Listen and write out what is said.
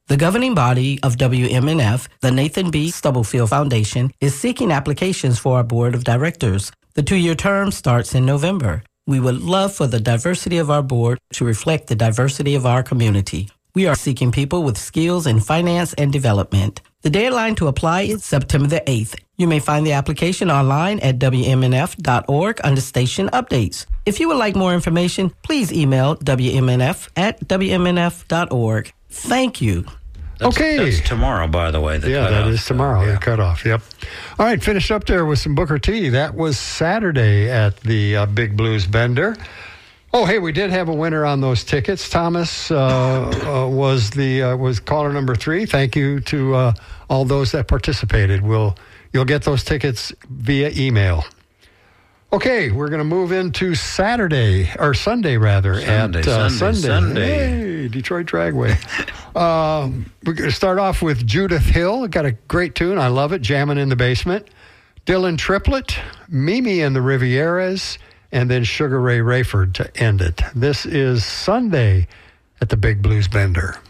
The governing body of WMNF, the Nathan B. Stubblefield Foundation, is seeking applications for our board of directors. The 2-year term starts in November. We would love for the diversity of our board to reflect the diversity of our community. We are seeking people with skills in finance and development. The deadline to apply is September the 8th. You may find the application online at WMNF.org under Station Updates. If you would like more information, please email WMNF@WMNF.org. Thank you. That's tomorrow, by the way. That is tomorrow, the cutoff, yep. All right, finished up there with some Booker T. That was Saturday at the Big Blues Bender. Oh, hey, we did have a winner on those tickets. Thomas was caller number 3. Thank you to all those that participated. You'll get those tickets via email. Okay, we're going to move into Sunday. Hey, Detroit Dragway. We're going to start off with Judith Hill. Got a great tune. I love it. Jamming in the Basement. Dylan Triplett, Mimi and the Rivieras, and then Sugar Ray Rayford to end it. This is Sunday at the Big Blues Bender.